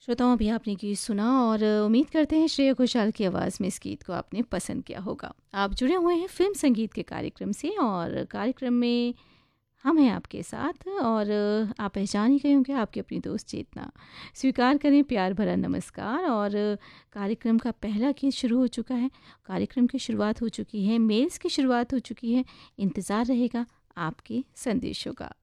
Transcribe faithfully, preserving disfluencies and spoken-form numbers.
श्रोताओं, अभी आपने गीत सुना और उम्मीद करते हैं श्रेया घोषाल की आवाज़ में इस गीत को आपने पसंद किया होगा। आप जुड़े हुए हैं फिल्म संगीत के कार्यक्रम से और कार्यक्रम में हम हैं आपके साथ और आप पहचान ही गए होंगे, आपकी अपनी दोस्त चेतना। स्वीकार करें प्यार भरा नमस्कार। और कार्यक्रम का पहला गीत शुरू हो चुका है। कार्यक्रम की शुरुआत हो चुकी है, मेल्स की शुरुआत हो चुकी है। इंतज़ार रहेगा आपके संदेशों का।